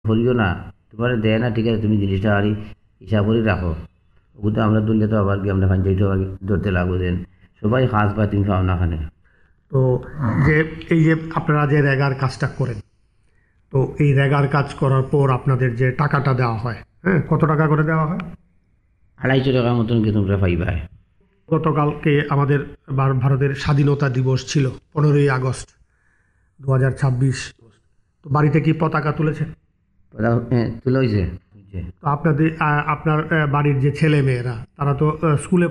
করিও না, তোমার দেয় না, ঠিক আছে, তুমি জিনিসটা আর হিসাব করে রাখো। ওগুলো আমরা তুললে তো আবার কি আমরা পঞ্চায়েত আবার ধরতে লাগবো দেন, সবাই হাঁস বা তুমি পাও না খানে। তো যে এই যে আপনারা যে রেগার কাজটা করেন, তো এই রেগার কাজ করার পর আপনাদের যে টাকাটা দেওয়া হয়, হ্যাঁ, কত টাকা করে দেওয়া হয়? 250 টাকার মতন কি তোমরা পাইবা। গতকালকে আমাদের ভারতের স্বাধীনতা দিবস ছিল, 15ই আগস্ট 2026। তো বাড়িতে কি পতাকা তুলেছেন? হ্যাঁ, তুলে হয়েছে। তো আপনাদের আপনার বাড়ির যে ছেলে মেয়েরা তারা তো স্কুলে